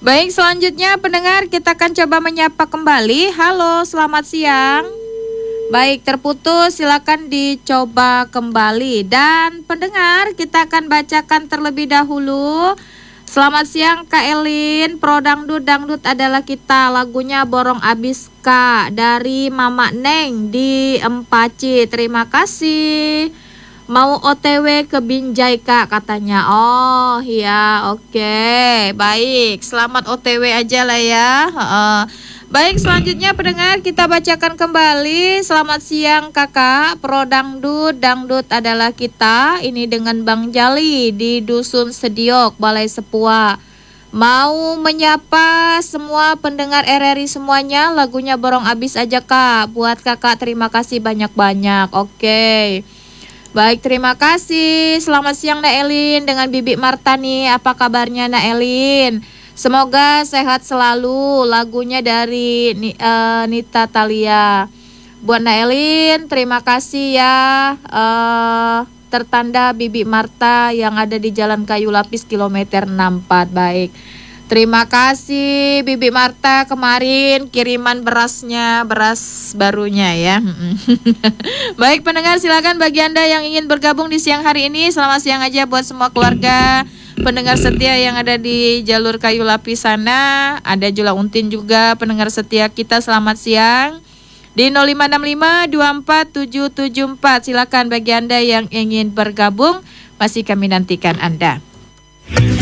Baik, selanjutnya pendengar kita akan coba menyapa kembali. Halo, selamat siang. Baik, terputus, silakan dicoba kembali. Dan pendengar, kita akan bacakan terlebih dahulu. Selamat siang Kak Elin, Pro Dangdut, Dangdut adalah kita. Lagunya Borong Abis Kak dari Mama Neng di Empaci. Terima kasih. Mau OTW ke Binjai Kak katanya. Oh iya, oke. Baik, selamat OTW aja lah ya. Baik, selanjutnya pendengar kita bacakan kembali. Selamat siang kakak, Pro Dangdut, Dangdut adalah kita. Ini dengan Bang Jali di Dusun Sediok, Balai Sepua. Mau menyapa semua pendengar RRI semuanya. Lagunya Borong Abis aja kak. Buat kakak terima kasih banyak-banyak. Oke. Baik, terima kasih. Selamat siang Nak Elin dengan Bibi Marta nih. Apa kabarnya Nak Elin? Semoga sehat selalu. Lagunya dari Nita Talia. Buat Nak Elin, terima kasih ya. Tertanda Bibi Marta yang ada di Jalan Kayu Lapis kilometer 64. Baik. Terima kasih Bibi Marta kemarin kiriman berasnya, beras barunya ya. Baik pendengar, silakan bagi Anda yang ingin bergabung di siang hari ini. Selamat siang aja buat semua keluarga pendengar setia yang ada di jalur Kayu Lapis sana. Ada Jula Untin juga pendengar setia kita, selamat siang. Di 0565247774. Silakan bagi Anda yang ingin bergabung, masih kami nantikan Anda.